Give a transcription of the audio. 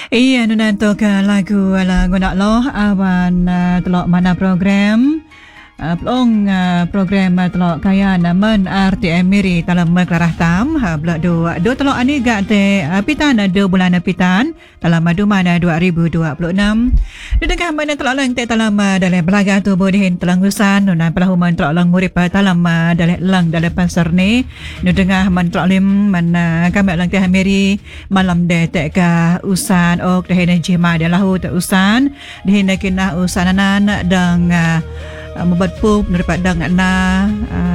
Iya, nanto ke lagu ala guna loh awan telok mana program pelong program telok kaya naman RTM Miri dalam kelarah tam blok do telok ani gak te pitan do bulan pitan dalam madu mana 2026 di tengah mana telok lang te dalam dalam belaga tu bodihin telanggusan nunan pelahuman telok lang murip dalam dalam lang dalam pasar ni di tengah man telok lim man kami lang te Miri malam de te ka usan ok de jema de lahu te usan de kena usananan dang membuat pup daripada na